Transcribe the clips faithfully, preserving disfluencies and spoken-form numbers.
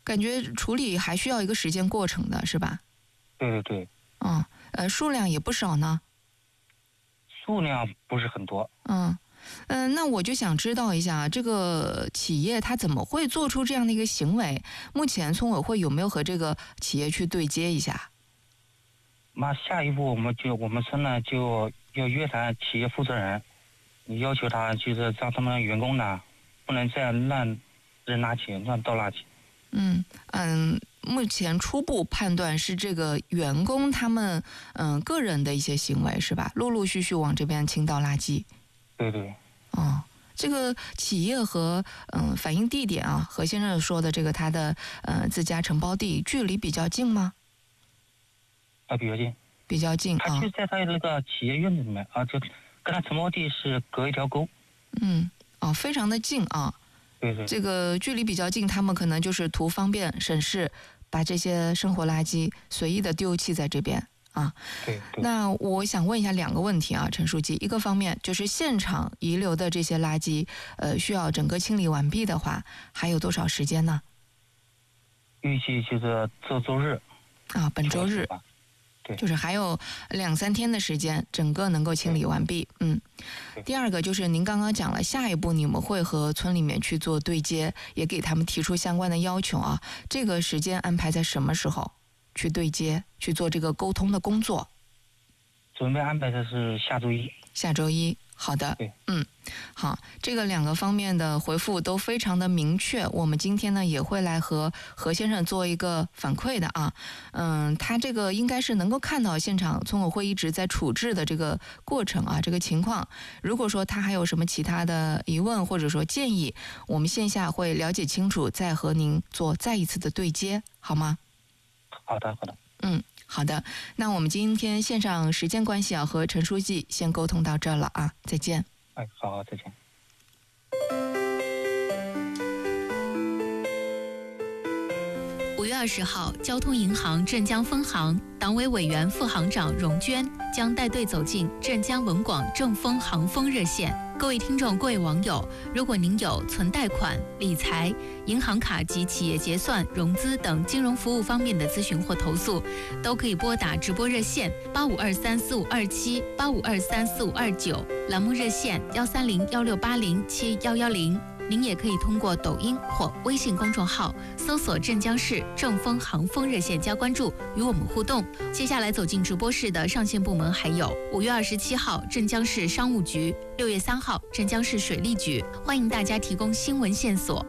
感觉处理还需要一个时间过程的是吧？ 对对对。 嗯，呃，数量也不少呢。 数量不是很多。 嗯。嗯、呃，那我就想知道一下，这个企业它怎么会做出这样的一个行为？目前村委会有没有和这个企业去对接一下？ 那下一步我们就我们村呢就要约谈企业负责人，要求他就是让他们员工呢不能再乱扔垃圾、乱倒垃圾。 嗯嗯，目前初步判断是这个员工他们嗯个人的一些行为是吧？陆陆续续往这边倾倒垃圾。 对对。 哦，这个企业和嗯反映地点啊，何先生说的这个他的呃自家承包地距离比较近吗？ 啊，比较近。 比较近啊。 他就在他那个企业院子里面啊，就跟他承包地是隔一条沟。 嗯，哦，非常的近啊。 对对。 这个距离比较近，他们可能就是图方便省事，把这些生活垃圾随意的丢弃在这边。啊， 对对。 那我想问一下两个问题啊，陈书记。一个方面就是现场遗留的这些垃圾，呃，需要整个清理完毕的话，还有多少时间呢？ 预计就是这周日。 啊，本周日。 对， 就是还有两三天的时间，整个能够清理完毕。嗯。第二个就是您刚刚讲了，下一步你们会和村里面去做对接，也给他们提出相关的要求啊。这个时间安排在什么时候去对接，去做这个沟通的工作？ 准备安排的是下周一。 下周一。好的。 对。 嗯，好，这个两个方面的回复都非常的明确，我们今天呢也会来和何先生做一个反馈的啊。嗯，他这个应该是能够看到现场村委会一直在处置的这个过程啊，这个情况。如果说他还有什么其他的疑问或者说建议，我们线下会了解清楚，再和您做再一次的对接，好吗？ 好的好的。 嗯，好的，那我们今天线上时间关系啊，和陈书记先沟通到这儿了啊，再见。 哎，好，好，再见。 五月二十号，交通银行镇江分行党委委员、副行长荣娟将带队走进镇江文广正丰行丰热线。各位听众、各位网友，如果您有存贷款、理财、银行卡及企业结算、融资等金融服务方面的咨询或投诉，都可以拨打直播热线八五二三四五二七、八五二三四五二九，栏目热线幺三零幺六八零七幺幺零。您也可以通过抖音或微信公众号搜索镇江市正丰行丰热线加关注，与我们互动。接下来走进直播室的上线部门还有五月二十七号镇江市商务局，六月三号镇江市水利局，欢迎大家提供新闻线索。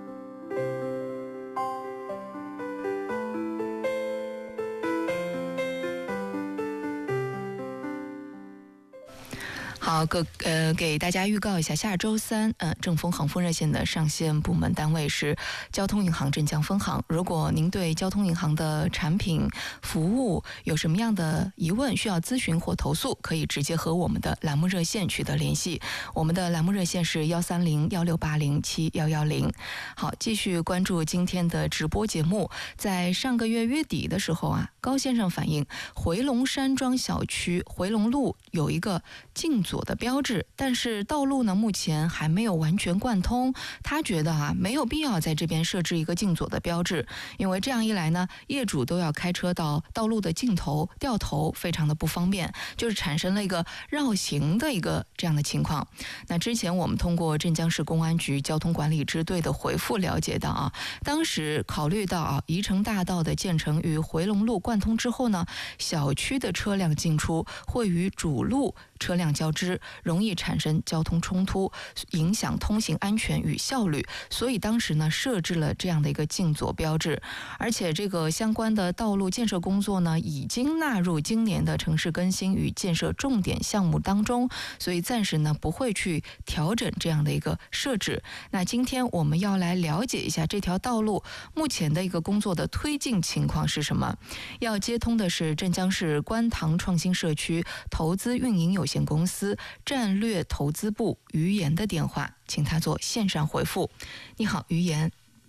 好，各呃给大家预告一下，下周三，呃，正丰行丰热线的上线部门单位是交通银行镇江分行。如果您对交通银行的产品服务有什么样的疑问，需要咨询或投诉，可以直接和我们的栏目热线取得联系。我们的栏目热线是幺三零幺六八零七幺幺零。好，继续关注今天的直播节目。在上个月月底的时候啊，高先生反映回龙山庄小区回龙路有一个禁左的标志，但是道路呢目前还没有完全贯通。他觉得啊没有必要在这边设置一个禁左的标志，因为这样一来呢，业主都要开车到道路的尽头掉头，非常的不方便，就是产生了一个绕行的一个这样的情况。那之前我们通过镇江市公安局交通管理支队的回复了解到啊，当时考虑到啊宜城大道的建成与回龙路贯通之后呢，小区的车辆进出会与主路车辆交织，容易产生交通冲突，影响通行安全与效率，所以当时呢设置了这样的一个禁左标志。而且这个相关的道路建设工作呢已经纳入今年的城市更新与建设重点项目当中，所以暂时呢不会去调整这样的一个设置。那今天我们要来了解一下这条道路目前的一个工作的推进情况是什么。要接通的是镇江市观塘创新社区投资运营有限公司战略投资部于岩的电话，请他做线上回复。你好，于岩。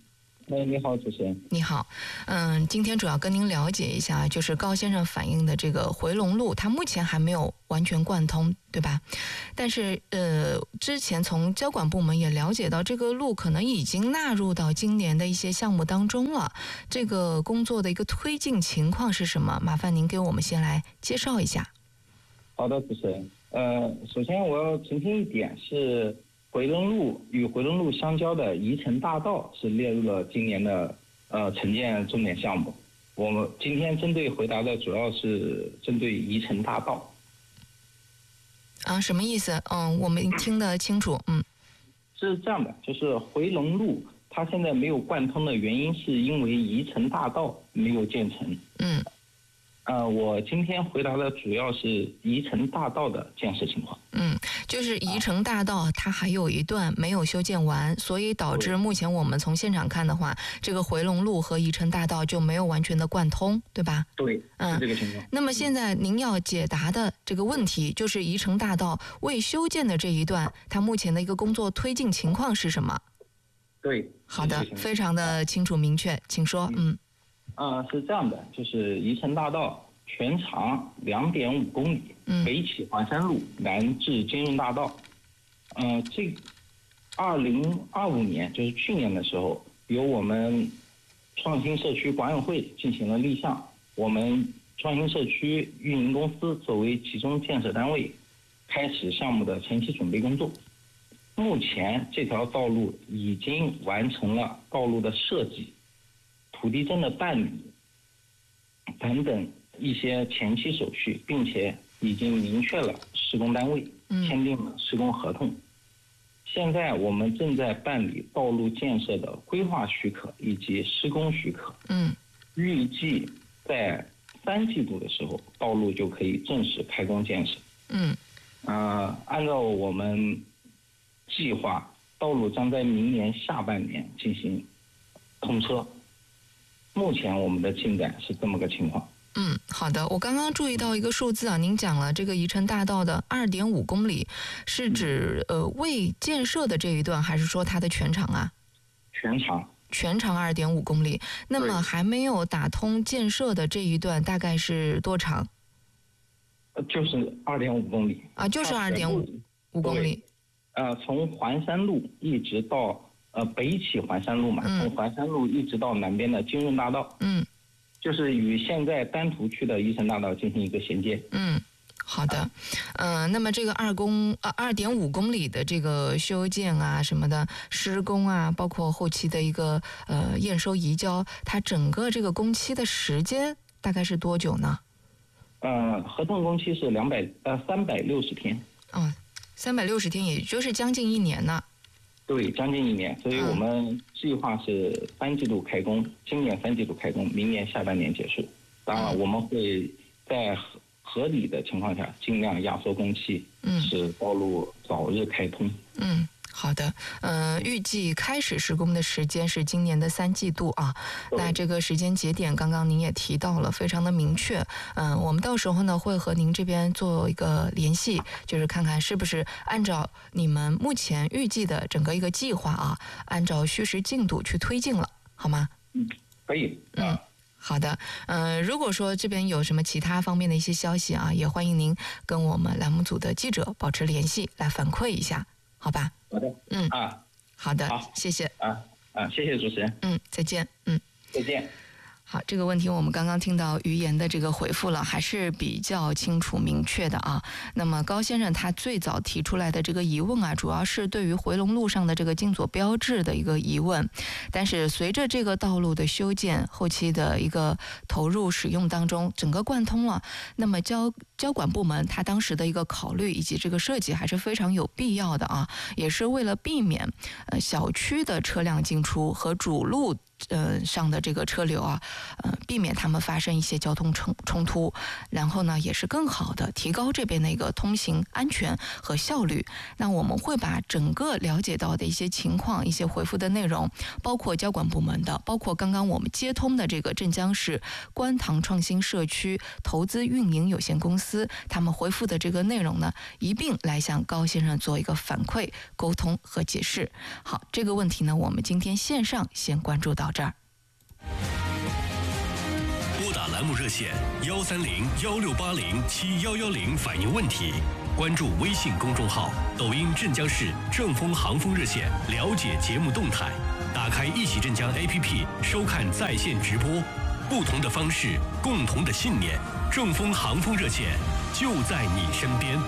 哎，你好，主持人。 你好，嗯，今天主要跟您了解一下，就是高先生反映的这个回龙路，它目前还没有完全贯通，对吧？但是，呃，之前从交管部门也了解到，这个路可能已经纳入到今年的一些项目当中了。这个工作的一个推进情况是什么？麻烦您给我们先来介绍一下。 好的，主持人。呃，首先我要澄清一点是。回龙路与回龙路相交的宜城大道是列入了今年的呃城建重点项目。我们今天针对回答的主要是针对宜城大道。 啊，什么意思？嗯，我们听得清楚。嗯， 是这样的，就是回龙路它现在没有贯通的原因，是因为宜城大道没有建成。 嗯。 呃，我今天回答的主要是宜城大道的建设情况。 嗯，就是宜城大道它还有一段没有修建完，所以导致目前我们从现场看的话，这个回龙路和宜城大道就没有完全的贯通，对吧？ 对，嗯，是这个情况。 那么现在您要解答的这个问题，就是宜城大道未修建的这一段，它目前的一个工作推进情况是什么？ 对， 好的，非常的清楚明确，请说。嗯。 呃，是这样的，就是宜城大道全长两点五公里， 嗯、 北起环山路，南至金润大道。呃，这二零二五年，就是去年的时候，由我们创新社区管委会进行了立项，我们创新社区运营公司作为集中建设单位，开始项目的前期准备工作。目前这条道路已经完成了道路的设计、土地证的办理等等一些前期手续，并且已经明确了施工单位，签订了施工合同。现在我们正在办理道路建设的规划许可以及施工许可。 嗯， 预计在三季度的时候，道路就可以正式开工建设。 嗯， 呃，按照我们计划，道路将在明年下半年进行通车。目前我们的进展是这么个情况。 嗯，好的。我刚刚注意到一个数字啊，您讲了这个宜城大道的二点五公里，是指呃未建设的这一段，还是说它的全长啊？ 全长。 全长二点五公里。那么还没有打通建设的这一段大概是多长？ 就是二点五公里。 啊，就是二点五五公里。 呃，从环山路一直到。呃，北起环山路嘛， 嗯、 从环山路一直到南边的金润大道， 嗯， 就是与现在丹徒区的宜城大道进行一个衔接。 嗯，好的，嗯、呃，那么这个二公啊二点五公里的这个修建啊什么的施工啊，包括后期的一个呃验收移交，它整个这个工期的时间大概是多久呢？ 呃，合同工期是两百呃三百六十天。 哦，三百六十天，也就是将近一年呢。 对，将近一年，所以我们计划是三季度开工，今年三季度开工，明年下半年结束。当然，我们会在合合理的情况下，尽量压缩工期， 嗯， 使道路早日开通。 嗯。好的，呃，预计开始施工的时间是今年的三季度啊。那这个时间节点，刚刚您也提到了，非常的明确。嗯、呃，我们到时候呢会和您这边做一个联系，就是看看是不是按照你们目前预计的整个一个计划啊，按照虚实进度去推进了，好吗？ 嗯，可以。 嗯。好的，呃，如果说这边有什么其他方面的一些消息啊，也欢迎您跟我们栏目组的记者保持联系，来反馈一下，好吧？ 好的， 嗯啊， 好的， 好， 谢谢， 啊啊，谢谢主持人， 嗯，再见，嗯， 再见。 好，这个问题我们刚刚听到于言的这个回复了，还是比较清楚明确的啊。那么高先生他最早提出来的这个疑问啊，主要是对于回龙路上的这个经左标志的一个疑问。但是随着这个道路的修建，后期的一个投入使用当中，整个贯通了，那么交交管部门他当时的一个考虑以及这个设计还是非常有必要的啊，也是为了避免呃小区的车辆进出和主路呃上的这个车流啊，呃避免他们发生一些交通冲冲突，然后呢也是更好的提高这边的一个通行安全和效率。那我们会把整个了解到的一些情况、一些回复的内容，包括交管部门的，包括刚刚我们接通的这个镇江市观塘创新社区投资运营有限公司，他们回复的这个内容呢，一并来向高先生做一个反馈、沟通和解释。好，这个问题呢，我们今天线上先关注到。 到这儿。 拨打栏目热线幺三零幺六八零七幺幺零反映问题，关注微信公众号、抖音镇江市正风航风热线，了解节目动态。打开一起镇江 A P P 收看在线直播，不同的方式，共同的信念，正风航风热线就在你身边。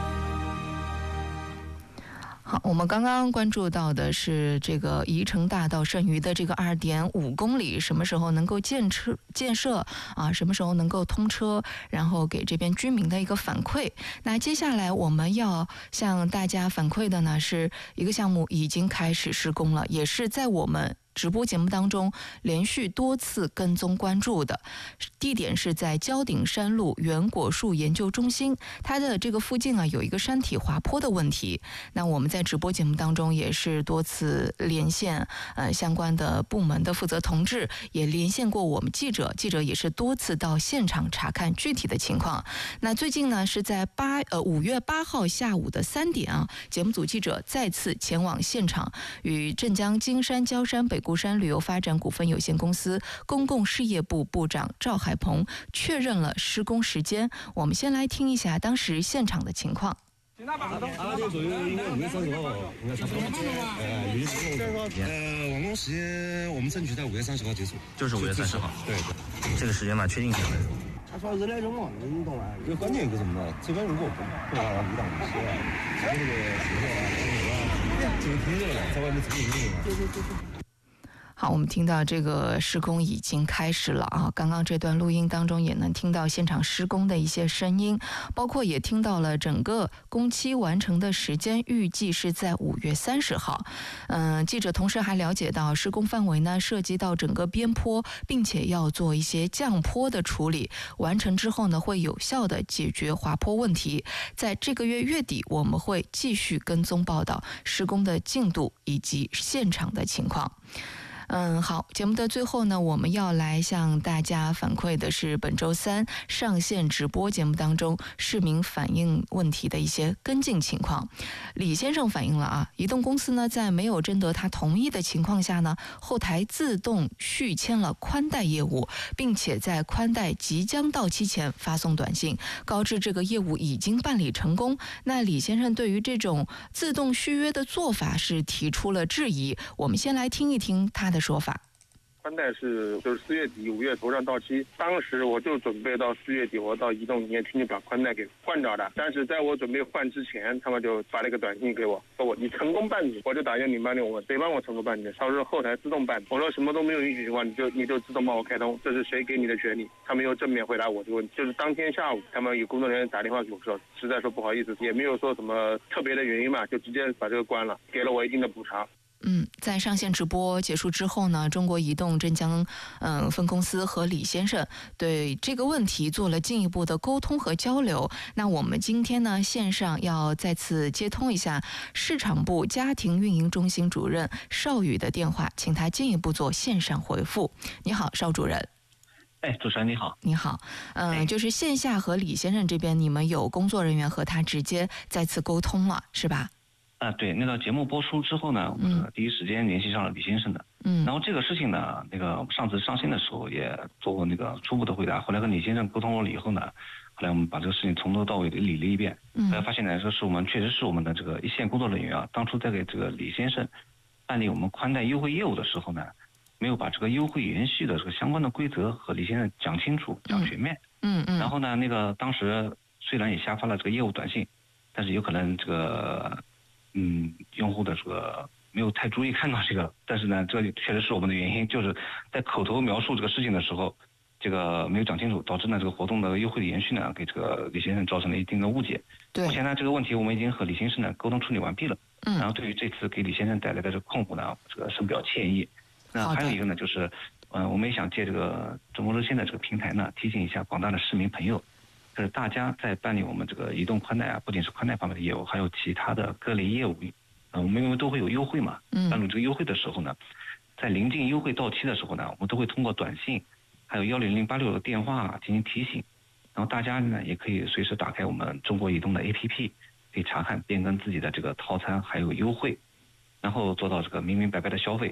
好，我们刚刚关注到的是这个宜城大道剩余的这个二点五公里，什么时候能够建车建设啊？什么时候能够通车？然后给这边居民的一个反馈。那接下来我们要向大家反馈的呢，是一个项目已经开始施工了，也是在我们直播节目当中连续多次跟踪关注的，地点是在焦顶山路原果树研究中心，它的这个附近啊有一个山体滑坡的问题。那我们在直播节目当中也是多次连线呃相关的部门的负责同志，也连线过我们记者，记者也是多次到现场查看具体的情况。那最近呢是在八呃五月八号下午的三点啊，节目组记者再次前往现场，与镇江金山焦山北固山旅游发展股份有限公司公共事业部部长赵海鹏确认了施工时间。我们先来听一下当时现场的情况。 啊，这左右应该五月三十号，应该差不多。呃，临时呃，完工时间我们争取在五月三十号结束， 就是五月三十号。 对对， 这个时间嘛，确定下来。 他说热来人往，你懂吗？这关键一个什么呢？这边如果不不让抵挡雨鞋啊，这个石头啊、石头啊，这个挺热的，在外面怎么用嘛？对对对对。 好，我们听到这个施工已经开始了啊！刚刚这段录音当中也能听到现场施工的一些声音，包括也听到了整个工期完成的时间，预计是在五月三十号。嗯，记者同时还了解到，施工范围呢涉及到整个边坡，并且要做一些降坡的处理。完成之后呢，会有效的解决滑坡问题。在这个月月底，我们会继续跟踪报道施工的进度以及现场的情况。嗯，好，节目的最后呢，我们要来向大家反馈的是本周三上线直播节目当中市民反映问题的一些跟进情况。李先生反映了啊，移动公司呢在没有征得他同意的情况下呢，后台自动续签了宽带业务，并且在宽带即将到期前发送短信，告知这个业务已经办理成功。那李先生对于这种自动续约的做法是提出了质疑，我们先来听一听他的说法。 宽带是就是四月底五月头上到期，当时我就准备到四月底我到移动营业厅去把宽带给换掉的，但是在我准备换之前，他们就发了一个短信给我，说我你成功办理，我就打一零八六问谁帮我成功办理，他说后台自动办理，我说什么都没有允许的话，你就你就自动帮我开通，这是谁给你的权利？他没有正面回答我这个问题，就是当天下午他们有工作人员打电话给我说，实在说不好意思，也没有说什么特别的原因嘛，就直接把这个关了，给了我一定的补偿。 嗯，在上线直播结束之后呢，中国移动镇江嗯分公司和李先生对这个问题做了进一步的沟通和交流。那我们今天呢，线上要再次接通一下市场部家庭运营中心主任邵宇的电话，请他进一步做线上回复。你好，邵主任。 哎，主持人你好。 你好，嗯、呃，就是线下和李先生这边，你们有工作人员和他直接再次沟通了，是吧？ 啊，对，那个节目播出之后呢，我们第一时间联系上了李先生的。嗯。然后这个事情呢，那个上次上线的时候也做过那个初步的回答，后来跟李先生沟通了以后呢，后来我们把这个事情从头到尾的理了一遍。嗯。后来发现呢，这是我们确实是我们的这个一线工作人员啊，当初在给这个李先生办理我们宽带优惠业务的时候呢，没有把这个优惠延续的这个相关的规则和李先生讲清楚、讲全面。嗯嗯。然后呢，那个当时虽然也下发了这个业务短信，但是有可能这个。嗯，用户的这个没有太注意看到这个，但是呢，这确实是我们的原因，就是在口头描述这个事情的时候，这个没有讲清楚，导致呢这个活动的优惠的延续呢，给这个李先生造成了一定的误解。对。目前呢，这个问题我们已经和李先生呢沟通处理完毕了。嗯。然后对于这次给李先生带来的这个困惑呢，这个深表歉意。那还有一个呢，就是，嗯、呃，我们也想借这个中国热线的这个平台呢，提醒一下广大的市民朋友。就是大家在办理我们这个移动宽带啊，不仅是宽带方面的业务，还有其他的各类业务，呃，我们因为都会有优惠嘛，嗯，办理这个优惠的时候呢，在临近优惠到期的时候呢，我们都会通过短信，还有幺零零八六的电话进行提醒，然后大家呢也可以随时打开我们中国移动的 A P P， 可以查看变更自己的这个套餐还有优惠，然后做到这个明明白白的消费。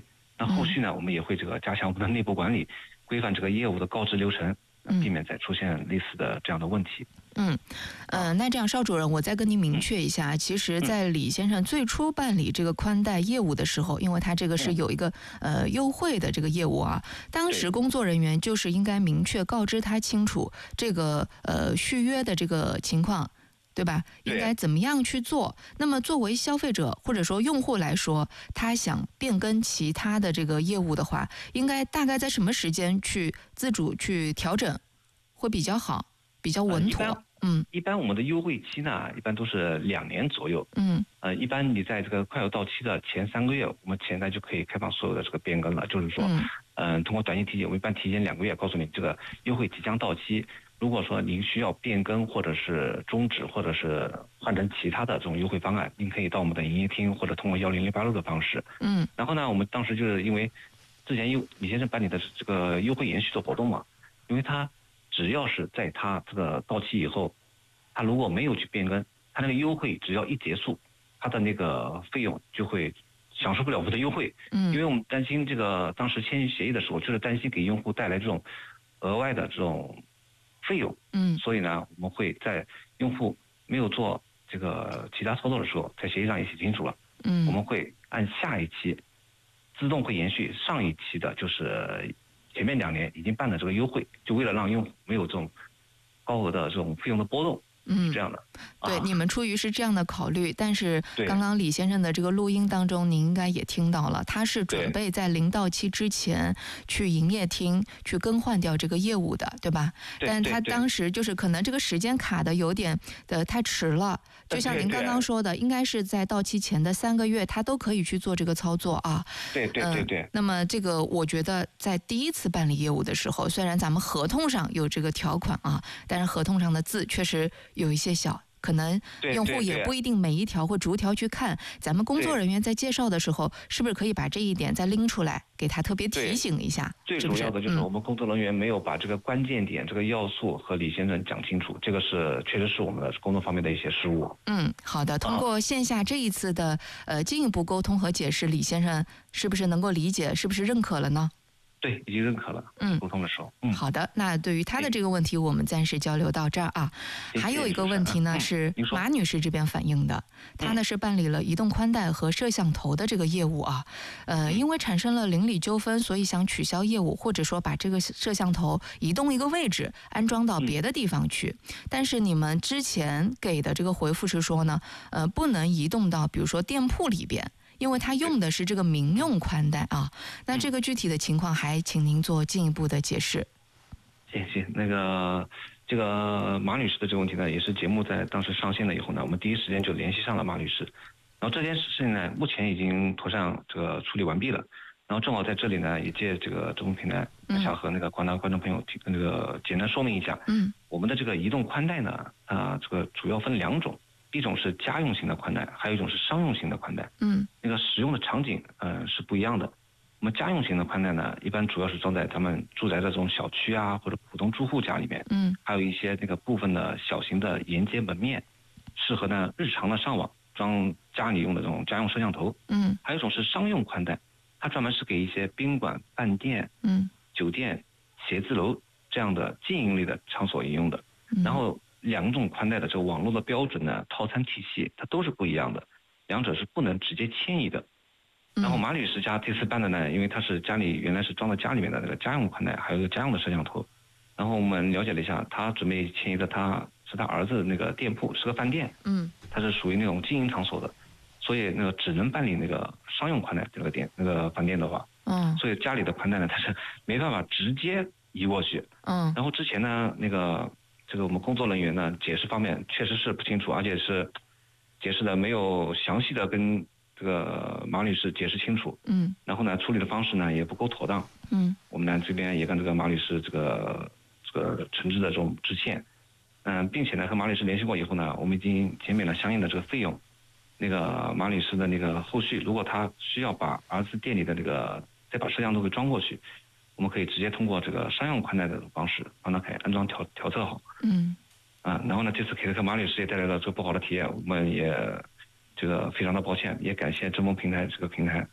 那后续呢，我们也会这个加强我们的内部管理，规范这个业务的告知流程，避免再出现类似的这样的问题。 嗯，呃，那这样邵主任，我再跟您明确一下，其实，在李先生最初办理这个宽带业务的时候，因为他这个是有一个呃优惠的这个业务啊，当时工作人员就是应该明确告知他清楚这个呃续约的这个情况。对吧？应该怎么样去做？那么作为消费者或者说用户来说，他想变更其他的这个业务的话，应该大概在什么时间去自主去调整，会比较好，比较稳妥？ 呃、嗯，一般我们的优惠期呢，一般都是两年左右。 嗯， 呃，一般你在这个快要到期的前三个月，我们现在就可以开放所有的这个变更了。就是说，嗯、呃，通过短信提醒，我们一般提前两个月告诉你这个优惠即将到期。如果说您需要变更或者是终止或者是换成其他的这种优惠方案，您可以到我们的营业厅或者通过幺零零八六的方式。 嗯。 然后呢，我们当时就是因为之前优李先生办理的这个优惠延续的活动嘛，因为他只要是在他这个到期以后，他如果没有去变更，他那个优惠只要一结束，他的那个费用就会享受不了我们的优惠。 嗯。 因为我们担心这个当时签协议的时候，就是担心给用户带来这种额外的这种费用， 嗯， 所以呢，我们会在用户没有做这个其他操作的时候，在协议上也写清楚了， 嗯， 我们会按下一期自动会延续上一期的，就是前面两年已经办的这个优惠，就为了让用户没有这种高额的这种费用的波动。 嗯， 这样的， 对、 啊， 你们出于是这样的考虑，但是刚刚李先生的这个录音当中，您应该也听到了，他是准备在临到期之前去营业厅去更换掉这个业务的，对吧？ 对， 但他当时就是可能这个时间卡的有点的太迟了，就像您刚刚说的，应该是在到期前的三个月，他都可以去做这个操作啊。 对对对对、 嗯。那么这个我觉得在第一次办理业务的时候，虽然咱们合同上有这个条款啊，但是合同上的字确实有一些小，可能用户也不一定每一条会逐条去看。咱们工作人员在介绍的时候，是不是可以把这一点再拎出来，给他特别提醒一下？ 最主要的就是我们工作人员没有把这个关键点、嗯、这个要素和李先生讲清楚，这个是确实是我们的工作方面的一些失误。 嗯，好的。通过线下这一次的呃进一步沟通和解释，李先生是不是能够理解，是不是认可了呢？ 对，已经认可了。 嗯， 沟通的时候，嗯， 好的。那对于他的这个问题，我们暂时交流到这儿啊。还有一个问题呢，是马女士这边反映的，她呢是办理了移动宽带和摄像头的这个业务啊。呃，因为产生了邻里纠纷，所以想取消业务，或者说把这个摄像头移动一个位置，安装到别的地方去。但是你们之前给的这个回复是说呢，呃，不能移动到比如说店铺里边。因为他用的是这个民用宽带啊，那这个具体的情况还请您做进一步的解释。 谢谢。那个这个马女士的这个问题呢，也是节目在当时上线了以后呢，我们第一时间就联系上了马女士，然后这件事情呢，目前已经妥善这个处理完毕了。然后正好在这里呢，也借这个中文平台，想和那个广大观众朋友提那个简单说明一下， 嗯， 我们的这个移动宽带呢，啊、呃，这个主要分两种。一种是家用型的宽带，还有一种是商用型的宽带。 嗯， 那个使用的场景，呃，是不一样的。我们家用型的宽带呢，一般主要是装在咱们住宅的这种小区啊，或者普通住户家里面。 嗯， 还有一些那个部分的小型的沿接门面，适合呢日常的上网，装家里用的这种家用摄像头。 嗯， 还有一种是商用宽带，它专门是给一些宾馆、饭店、 嗯、 酒店、写字楼这样的经营类的场所应用的。嗯、然后。两种宽带的这个网络的标准呢，套餐体系它都是不一样的，两者是不能直接迁移的。然后马女士家这次办的呢，因为她是家里原来是装在家里面的那个家用宽带，还有一个家用的摄像头。然后我们了解了一下，她准备迁移的，她是她儿子的那个店铺，是个饭店， 嗯， 它是属于那种经营场所的，所以那个只能办理那个商用宽带这个店那个饭店的话， 嗯， 所以家里的宽带呢，它是没办法直接移过去， 嗯。 然后之前呢，那个。这个我们工作人员呢，解释方面确实是不清楚，而且是解释的没有详细的跟这个马女士解释清楚。 嗯。 然后呢，处理的方式呢也不够妥当。 嗯。 我们呢这边也跟这个马女士这个这个诚挚的这种致歉。嗯、呃，并且呢和马女士联系过以后呢，我们已经减免了相应的这个费用。那个马女士的那个后续，如果她需要把儿子店里的这个再把摄像头给装过去。我们可以直接通过这个商用宽带的方式帮他给安装调调测好。 嗯。 啊，然后呢，这次给这个马女士也带来了这个不好的体验，我们也这个非常的抱歉，也感谢真风平台这个平台，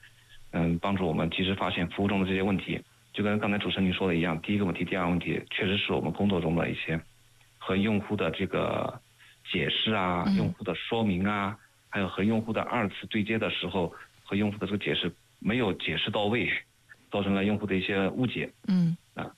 嗯，帮助我们及时发现服务中的这些问题。就跟刚才主持人您说的一样，第一个问题、第二个问题，确实是我们工作中的一些和用户的这个解释啊、 嗯、 用户的说明啊，还有和用户的二次对接的时候，和用户的这个解释没有解释到位，造成了用户的一些误解。 嗯啊，